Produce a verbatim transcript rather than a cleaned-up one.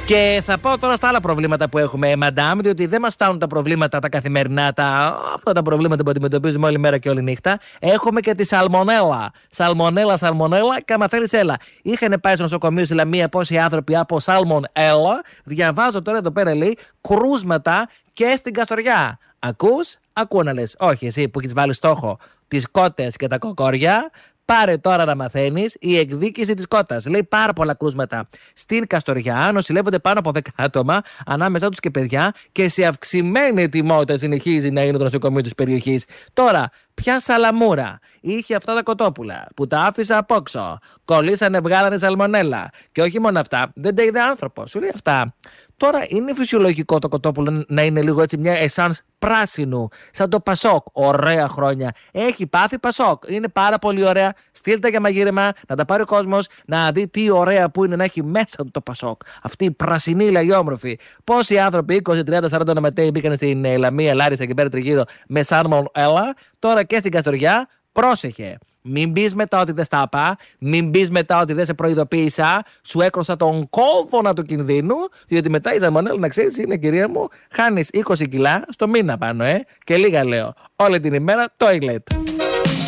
Και θα πάω τώρα στα άλλα προβλήματα που έχουμε, μαντάμ, διότι δεν μας φτάνουν τα προβλήματα τα καθημερινά, τα, αυτά τα προβλήματα που αντιμετωπίζουμε όλη μέρα και όλη νύχτα. Έχουμε και τη σαλμονέλα. Σαλμονέλα, σαλμονέλα, και άμα θέλεις, έλα. Είχαν πάει στο νοσοκομείο στη Λαμία πόσοι άνθρωποι από σαλμονέλα. Διαβάζω τώρα εδώ πέρα, λέει, κρούσματα και στην Καστοριά. Ακούς, ακούω να λες. Όχι, εσύ που έχεις βάλει στόχο τις κότες και τα κοκόρια. Πάρε τώρα να μαθαίνεις η εκδίκηση της κότας. Λέει πάρα πολλά κρούσματα στην Καστοριά. Νοσηλεύονται πάνω από δέκα άτομα, ανάμεσά τους και παιδιά, και σε αυξημένη ετοιμότητα συνεχίζει να είναι το νοσοκομείο της περιοχής. Τώρα, ποια σαλαμούρα είχε αυτά τα κοτόπουλα που τα άφησα απόξω, κολλήσανε, βγάλανε σαλμονέλα. Και όχι μόνο αυτά, δεν τα είδε άνθρωπο. Σου λέει αυτά. Τώρα είναι φυσιολογικό το κοτόπουλο να είναι λίγο έτσι μια εσάνς πράσινου, σαν το Πασόκ. Ωραία χρόνια. Έχει πάθει Πασόκ. Είναι πάρα πολύ ωραία. Στείλτε για μαγείρεμα, να τα πάρει ο κόσμος, να δει τι ωραία που είναι να έχει μέσα του το Πασόκ. Αυτή η πρασινή λαγιόμορφη. Πόσοι άνθρωποι, είκοσι, τριάντα, σαράντα ονοματέοι, μπήκαν στην Λαμία, Λάρισα και πέρα τριγύρω με σάλμον έλα. Τώρα και στην Καστοριά, πρόσεχε. Μην πεις μετά ότι δεν στα είπα, μην πεις μετά ότι δεν σε προειδοποίησα, σου έκροσα τον κόδωνα του κινδύνου, διότι μετά η σαλμονέλα, να ξέρεις, είναι, κυρία μου, χάνεις είκοσι κιλά στο μήνα πάνω, ε, και λίγα λέω, όλη την ημέρα toilet.